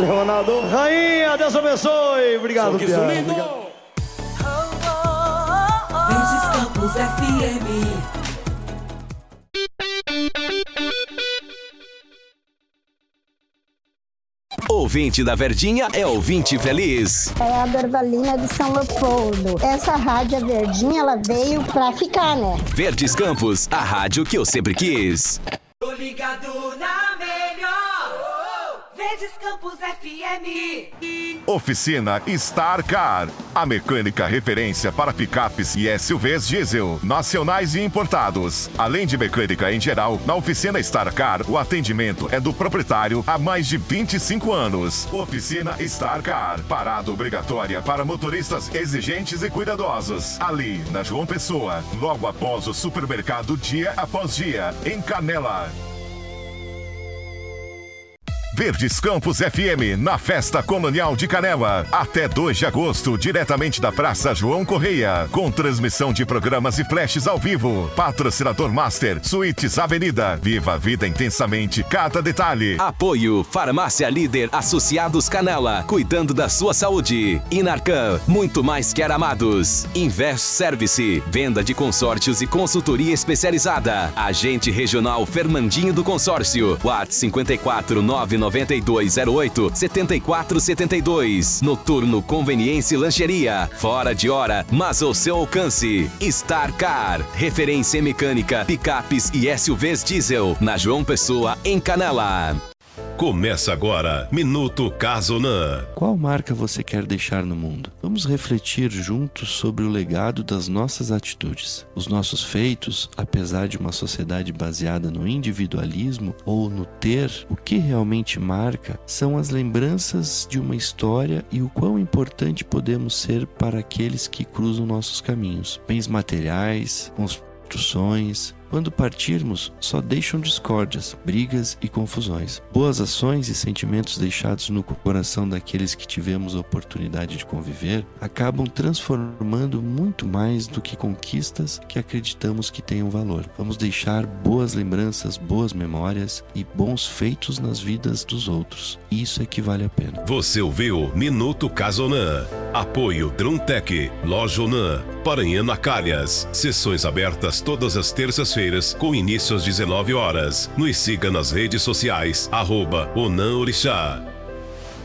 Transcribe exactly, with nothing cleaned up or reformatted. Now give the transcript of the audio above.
Valeu, Ronaldo. Rainha, Deus abençoe. Obrigado, Piá. Obrigado. Verdes Campos F M. Ouvinte da Verdinha é ouvinte feliz. É a Dorvalina de São Leopoldo. Essa rádio a Verdinha, ela veio pra ficar, né? Verdes Campos, a rádio que eu sempre quis. Tô ligado na melhor. Verdes Campos F M. Oficina Star Car, a mecânica referência para picapes e S U Vs diesel, nacionais e importados. Além de mecânica em geral, na Oficina Star Car, o atendimento é do proprietário há mais de vinte e cinco anos. Oficina Star Car, parada obrigatória para motoristas exigentes e cuidadosos. Ali, na João Pessoa, logo após o supermercado dia após dia, em Canela. Verdes Campos F M, na Festa Colonial de Canela. Até dois de agosto, diretamente da Praça João Correia. Com transmissão de programas e flashes ao vivo. Patrocinador Master, Suítes Avenida. Viva a vida intensamente, cada detalhe. Apoio, Farmácia Líder Associados Canela. Cuidando da sua saúde. Inarcan, muito mais que aramados. Invest Service, venda de consórcios e consultoria especializada. Agente Regional Fernandinho do Consórcio. WhatsApp cinco quatro nove nove dois zero oito sete quatro sete dois. Noturno Conveniência e Lancheria. Fora de hora, mas ao seu alcance. Star Car, referência em mecânica, picapes e S U Vs diesel. Na João Pessoa, em Canela. Começa agora, Minuto Casonan. Qual marca você quer deixar no mundo? Vamos refletir juntos sobre o legado das nossas atitudes. Os nossos feitos, apesar de uma sociedade baseada no individualismo ou no ter, o que realmente marca são as lembranças de uma história e o quão importante podemos ser para aqueles que cruzam nossos caminhos. Bens materiais, construções. Quando partirmos, só deixam discórdias, brigas e confusões. Boas ações e sentimentos deixados no coração daqueles que tivemos a oportunidade de conviver acabam transformando muito mais do que conquistas que acreditamos que tenham valor. Vamos deixar boas lembranças, boas memórias e bons feitos nas vidas dos outros. Isso é que vale a pena. Você ouviu Minuto Casonan. Apoio Druntec, Loja Onan, Paranhana Calhas. Sessões abertas todas as terças-feiras com início às dezenove horas. Nos siga nas redes sociais, arroba Onan Orixá.